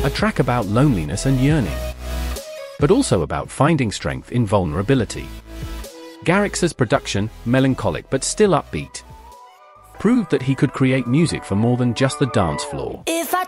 a track about loneliness and yearning, but also about finding strength in vulnerability. Garrix's production, melancholic but still upbeat, proved that he could create music for more than just the dance floor.